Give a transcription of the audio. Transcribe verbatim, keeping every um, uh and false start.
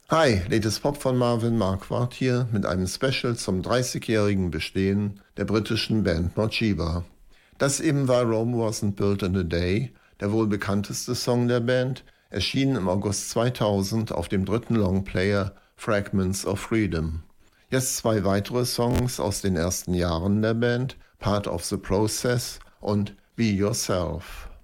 Hi, latest Pop von Marvin Marquardt hier mit einem Special zum dreißigjährigen Bestehen der britischen Band Morcheeba. Das eben war Rome Wasn't Built in a Day, der wohl bekannteste Song der Band, erschienen im August zweitausend auf dem dritten Longplayer Fragments of Freedom. Jetzt zwei weitere Songs aus den ersten Jahren der Band, Part of the Process und Be Yourself.